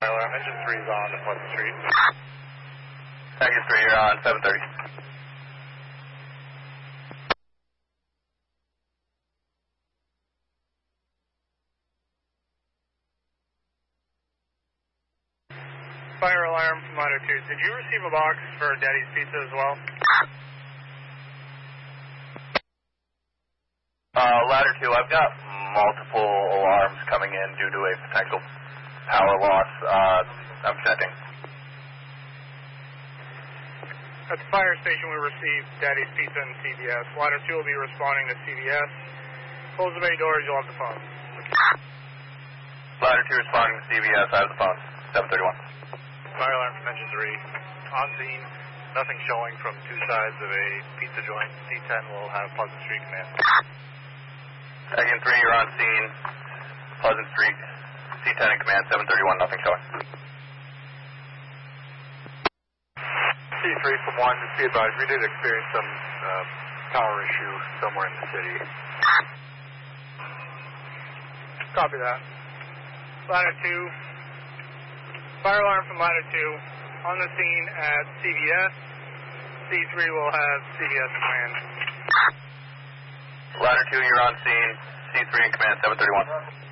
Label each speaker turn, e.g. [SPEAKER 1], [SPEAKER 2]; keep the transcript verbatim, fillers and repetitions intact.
[SPEAKER 1] Alarm, engine three is on to Pleasant Street.
[SPEAKER 2] Engine three, you're on seven thirty.
[SPEAKER 1] Fire alarm from Ladder two. Did you receive a box for Daddy's Pizza as well?
[SPEAKER 2] Uh, Ladder two, I've got multiple alarms coming in due to a potential power loss. Uh, I'm sending.
[SPEAKER 1] At the fire station, we received Daddy's Pizza and C V S. Ladder two will be responding to C V S. Close the bay doors, you'll have the phone.
[SPEAKER 2] Ladder two responding to C V S, I have the phone. seven thirty-one.
[SPEAKER 1] Fire alarm from engine three. On scene, nothing showing from two sides of a pizza joint. C ten will have Pleasant Street command.
[SPEAKER 2] Engine three, you're on scene. Pleasant Street. C ten in command, seven thirty-one, nothing showing.
[SPEAKER 1] C three from one, just be advised, we did experience some uh, power issue somewhere in the city. Copy that. Ladder two. Fire alarm from Ladder two. On the scene at C V S. C three will have C V S command.
[SPEAKER 2] Ladder two, you're on scene. C three in command, seven thirty-one.